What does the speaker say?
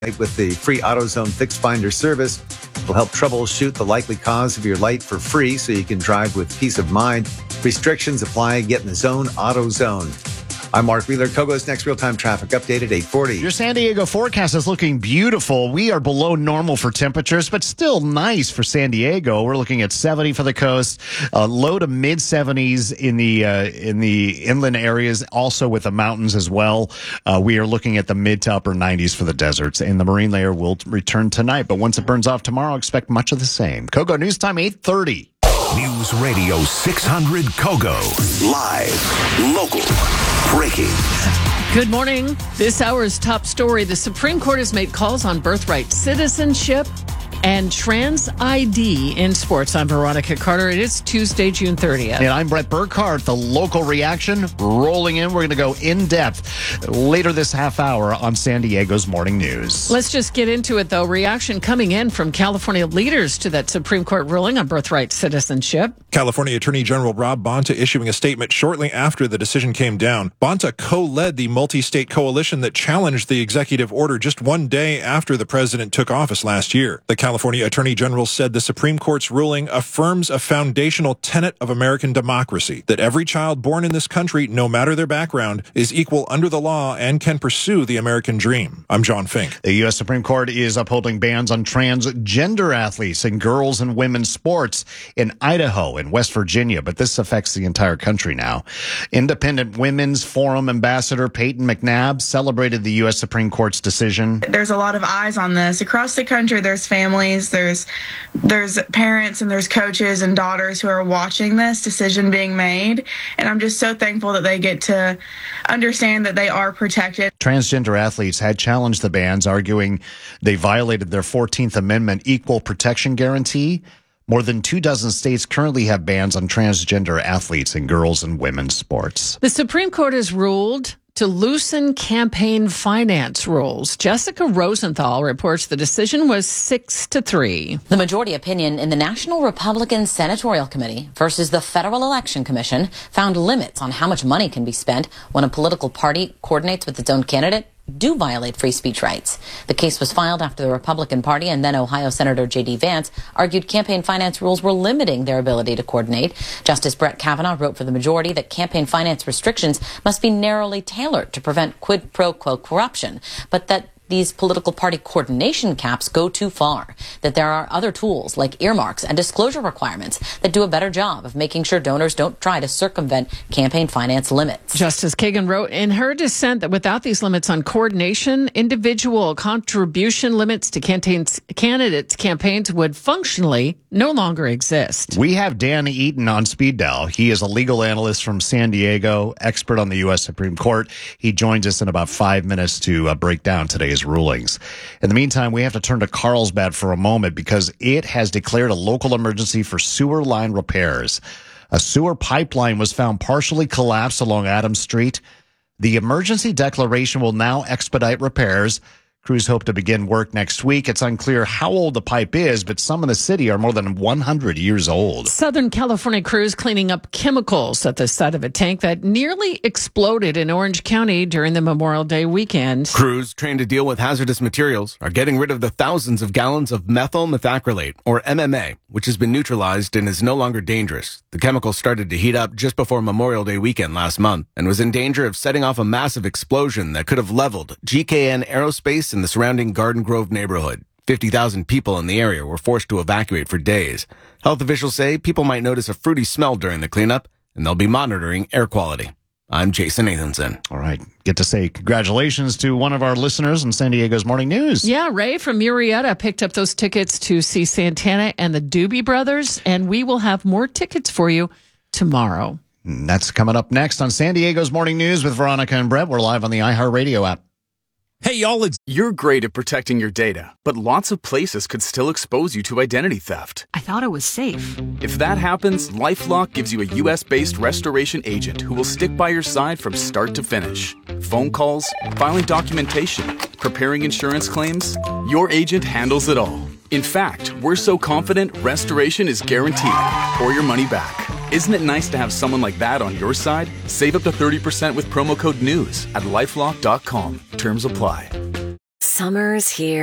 with the free AutoZone Fix Finder service. Will help troubleshoot the likely cause of your light for free so you can drive with peace of mind. Restrictions apply. Get in the zone, AutoZone. I'm Mark Wheeler. Kogo's next real-time traffic update at 8:40. Your San Diego forecast is looking beautiful. We are below normal for temperatures, but still nice for San Diego. We're looking at 70 for the coast, low to mid 70s in the inland areas, also with the mountains as well. We are looking at the mid to upper 90s for the deserts, and the marine layer will return tonight. But once it burns off tomorrow, expect much of the same. Kogo News Time 8:30. News Radio 600 Kogo. Live, local, breaking. Good morning. This hour's top story. The Supreme Court has made calls on birthright citizenship and trans ID in sports. I'm Veronica Carter. It is Tuesday, June 30th. And I'm Brett Burkhart. The local reaction rolling in. We're going to go in depth later this half hour on San Diego's Morning News. Let's just get into it, though. Reaction coming in from California leaders to that Supreme Court ruling on birthright citizenship. California Attorney General Rob Bonta issuing a statement shortly after the decision came down. Bonta co-led the multi-state coalition that challenged the executive order just one day after the president took office last year. The California Attorney General said the Supreme Court's ruling affirms a foundational tenet of American democracy, that every child born in this country, no matter their background, is equal under the law and can pursue the American dream. I'm John Fink. The U.S. Supreme Court is upholding bans on transgender athletes in girls and women's sports in Idaho and West Virginia, but this affects the entire country now. Independent Women's Forum Ambassador Peyton McNabb celebrated the U.S. Supreme Court's decision. There's a lot of eyes on this. Across the country, there's families, there's parents, and there's coaches and daughters who are watching this decision being made, and I'm just so thankful that they get to understand that they are protected. Transgender athletes had challenged the bans, arguing they violated their 14th Amendment equal protection guarantee. More than 24 states currently have bans on transgender athletes in girls and women's sports. The Supreme Court has ruled to loosen campaign finance rules. Jessica Rosenthal reports the decision was 6-3. The majority opinion in the National Republican Senatorial Committee versus the Federal Election Commission found limits on how much money can be spent when a political party coordinates with its own candidate do violate free speech rights. The case was filed after the Republican Party and then Ohio Senator J.D. Vance argued campaign finance rules were limiting their ability to coordinate. Justice Brett Kavanaugh wrote for the majority that campaign finance restrictions must be narrowly tailored to prevent quid pro quo corruption, but that these political party coordination caps go too far, that there are other tools like earmarks and disclosure requirements that do a better job of making sure donors don't try to circumvent campaign finance limits. Justice Kagan wrote in her dissent that without these limits on coordination, individual contribution limits to candidates' campaigns would functionally no longer exist. We have Dan Eaton on speed dial. He is a legal analyst from San Diego, expert on the U.S. Supreme Court. He joins us in about 5 minutes to break down today's rulings. In the meantime, we have to turn to Carlsbad for a moment because it has declared a local emergency for sewer line repairs. A sewer pipeline was found partially collapsed along Adams Street. The emergency declaration will now expedite repairs. Crews hope to begin work next week. It's unclear how old the pipe is, but some in the city are more than 100 years old. Southern California crews cleaning up chemicals at the side of a tank that nearly exploded in Orange County during the Memorial Day weekend. Crews trained to deal with hazardous materials are getting rid of the thousands of gallons of methyl methacrylate, or MMA, which has been neutralized and is no longer dangerous. The chemical started to heat up just before Memorial Day weekend last month and was in danger of setting off a massive explosion that could have leveled GKN Aerospace in the surrounding Garden Grove neighborhood. 50,000 people in the area were forced to evacuate for days. Health officials say people might notice a fruity smell during the cleanup, and they'll be monitoring air quality. I'm Jason Nathanson. All right. Get to say congratulations to one of our listeners in San Diego's Morning News. Yeah, Ray from Murrieta picked up those tickets to see Santana and the Doobie Brothers, and we will have more tickets for you tomorrow. And that's coming up next on San Diego's Morning News with Veronica and Brett. We're live on the iHeartRadio app. Hey, y'all, you're great at protecting your data, but lots of places could still expose you to identity theft. I thought it was safe. If that happens, LifeLock gives you a U.S.-based restoration agent who will stick by your side from start to finish. Phone calls, filing documentation, preparing insurance claims, your agent handles it all. In fact, we're so confident restoration is guaranteed or your money back. Isn't it nice to have someone like that on your side? Save up to 30% with promo code NEWS at LifeLock.com. Terms apply. Summer's here.